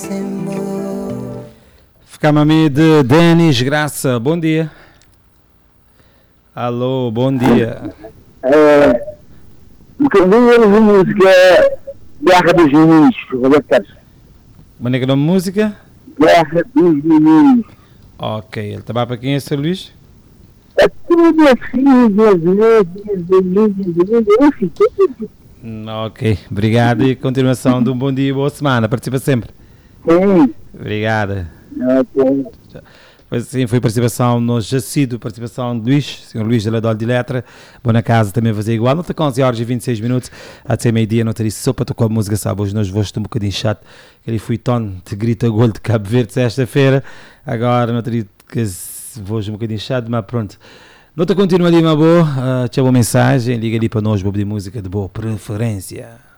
Ficamos a mim de Denis Graça. Bom dia. Alô, bom dia. Um bocadinho de música Guerra dos Meninos, Roberto. Maneira de música? Guerra dos Meninos. Ok, ele trabalha para quem é Sr. Luís? É tudo assim, enfim. Ok, obrigado e continuação de um bom dia e boa semana. Participa sempre. Sim. Obrigado. Ok. Pois sim, foi participação no Jacido, participação de Luís, Sr. Luís da Ladol de Letra. Boa casa também fazer igual. Não está com 11 horas e 26 minutos, a ser meio-dia, não teria sopa, estou com a música, sabe? Hoje nós vamos um bocadinho chato. Ele foi tom de grita gol de Cabo Verde sexta-feira. Agora não teria que hoje um bocadinho chato, mas pronto. Não está continuando ali uma boa, tinha boa mensagem, liga ali para nós, vou pedir música de boa preferência.